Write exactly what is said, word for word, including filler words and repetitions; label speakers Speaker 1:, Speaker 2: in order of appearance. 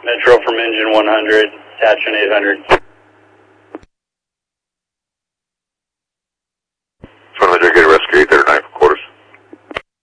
Speaker 1: Metro from engine one hundred, attachment eight hundred.